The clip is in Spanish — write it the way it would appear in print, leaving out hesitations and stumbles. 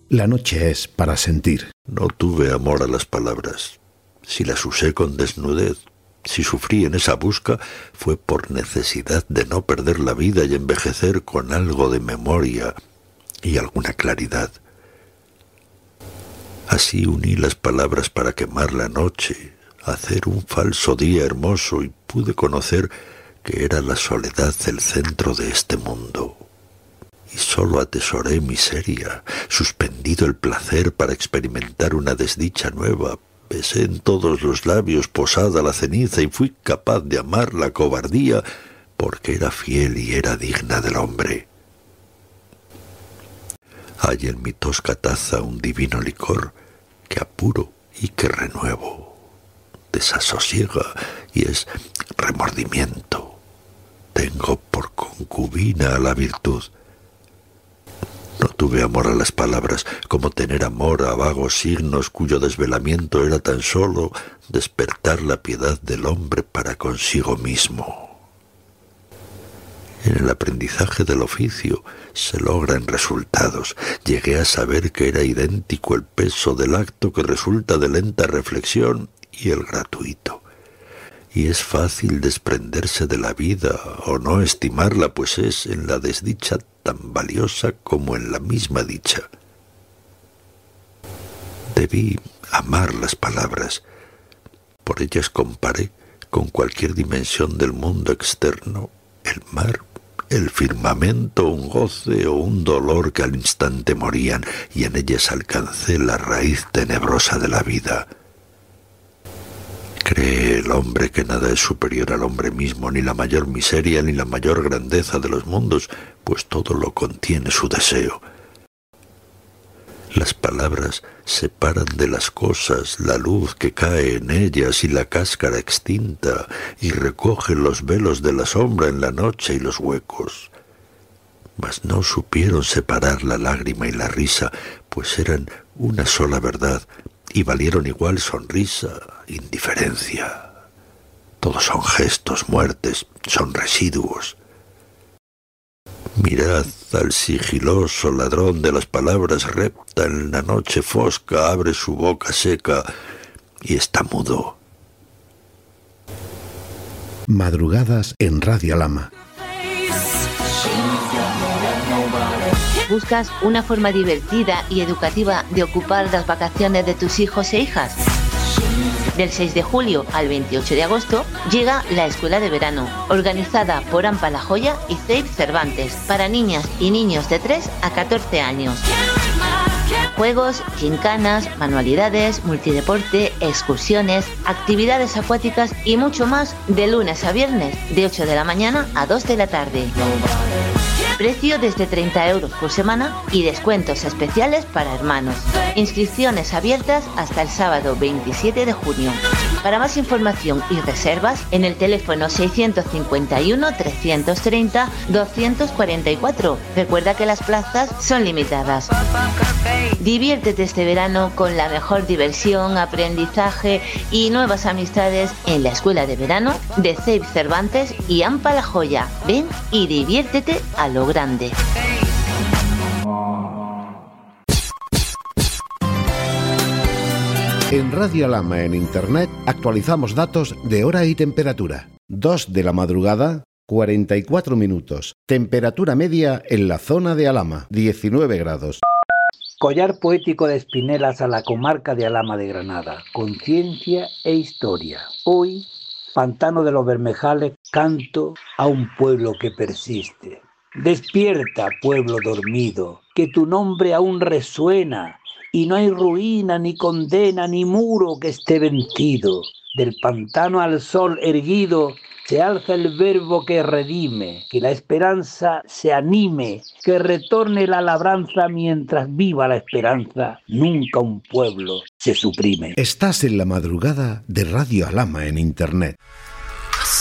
La noche es para sentir. No tuve amor a las palabras. Si las usé con desnudez, si sufrí en esa busca, fue por necesidad de no perder la vida y envejecer con algo de memoria y alguna claridad. Así uní las palabras para quemar la noche, hacer un falso día hermoso, y pude conocer que era la soledad el centro de este mundo. Y solo atesoré miseria, suspendido el placer para experimentar una desdicha nueva. Besé en todos los labios posada la ceniza y fui capaz de amar la cobardía porque era fiel y era digna del hombre. Hay en mi tosca taza un divino licor que apuro y que renuevo. Desasosiega y es remordimiento. Tengo por concubina a la virtud. No tuve amor a las palabras, como tener amor a vagos signos cuyo desvelamiento era tan solo despertar la piedad del hombre para consigo mismo. En el aprendizaje del oficio se logran resultados. Llegué a saber que era idéntico el peso del acto que resulta de lenta reflexión y el gratuito. Y es fácil desprenderse de la vida o no estimarla, pues es en la desdicha tan valiosa como en la misma dicha. Debí amar las palabras. Por ellas comparé con cualquier dimensión del mundo externo el mar, el firmamento, un goce o un dolor que al instante morían, y en ellas alcancé la raíz tenebrosa de la vida. ¿Cree el hombre que nada es superior al hombre mismo, ni la mayor miseria ni la mayor grandeza de los mundos? Pues todo lo contiene su deseo. Las palabras separan de las cosas la luz que cae en ellas y la cáscara extinta, y recogen los velos de la sombra en la noche y los huecos. Mas no supieron separar la lágrima y la risa, pues eran una sola verdad, y valieron igual sonrisa, indiferencia. Todos son gestos, muertes, son residuos. Mirad al sigiloso ladrón de las palabras, repta en la noche fosca, abre su boca seca y está mudo. Madrugadas en Radio Alhama. ¿Buscas una forma divertida y educativa de ocupar las vacaciones de tus hijos e hijas? Del 6 de julio al 28 de agosto llega la Escuela de Verano, organizada por AMPA La Joya y CEIP Cervantes, para niñas y niños de 3 a 14 años. Juegos, gincanas, manualidades, multideporte, excursiones, actividades acuáticas y mucho más de lunes a viernes, de 8 de la mañana a 2 de la tarde. Precio desde 30 euros por semana y descuentos especiales para hermanos. Inscripciones abiertas hasta el sábado 27 de junio. Para más información y reservas, en el teléfono 651 330 244. Recuerda que las plazas son limitadas. Diviértete este verano con la mejor diversión, aprendizaje y nuevas amistades en la Escuela de Verano de CEIP Cervantes y AMPA La Joya. Ven y diviértete a lo grande. En Radio Alhama en Internet actualizamos datos de hora y temperatura. 2 de la madrugada, 44 minutos. Temperatura media en la zona de Alhama, 19 grados. Collar poético de Espinelas a la comarca de Alhama de Granada. Conciencia e historia. Hoy, Pantano de los Bermejales, canto a un pueblo que persiste. Despierta, pueblo dormido, que tu nombre aún resuena, y no hay ruina, ni condena, ni muro que esté vencido. Del pantano al sol erguido se alza el verbo que redime, que la esperanza se anime, que retorne la labranza mientras viva la esperanza. Nunca un pueblo se suprime. Estás en la madrugada de Radio Alhama en Internet.